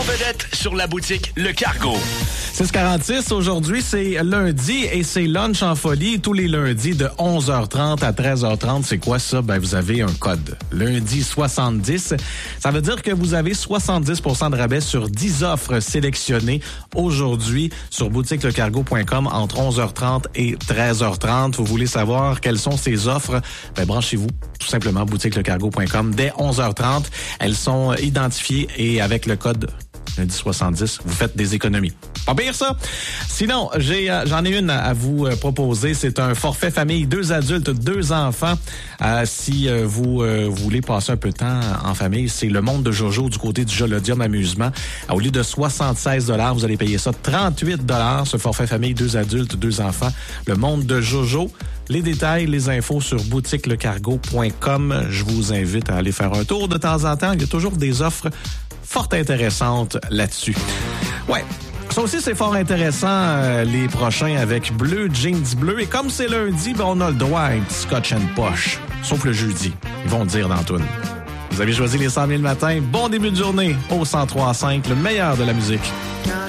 en vedette sur la boutique Le Cargo. 6h46, aujourd'hui, c'est lundi et c'est lunch en folie tous les lundis de 11h30 à 13h30. C'est quoi ça? Ben, vous avez un code. Lundi 70. Ça veut dire que vous avez 70% de rabais sur 10 offres sélectionnées aujourd'hui sur boutiquelecargo.com entre 11h30 et 13h30. Vous voulez savoir quelles sont ces offres? Ben, branchez-vous tout simplement boutiquelecargo.com dès 11h30. Elles sont identifiées et avec le code lundi 70, vous faites des économies. Pas pire ça. Sinon, j'en ai une à vous proposer. C'est un forfait famille, 2 adultes, 2 enfants. Si vous voulez passer un peu de temps en famille, c'est le Monde de Jojo du côté du Jolodium Amusement. Au lieu de 76 $, vous allez payer ça 38 $. Ce forfait famille, 2 adultes, 2 enfants. Le Monde de Jojo. Les détails, les infos sur boutiquelecargo.com. Je vous invite à aller faire un tour de temps en temps. Il y a toujours des offres fort intéressantes là-dessus. Ouais. Ça aussi, c'est fort intéressant, les prochains avec Bleu, Jeans Bleu. Et comme c'est lundi, ben, on a le droit à un petit scotch and poche. Sauf le jeudi. Ils vont le dire dans tout. Vous avez choisi les 100 000 matins. Bon début de journée au 103.5, le meilleur de la musique. Quand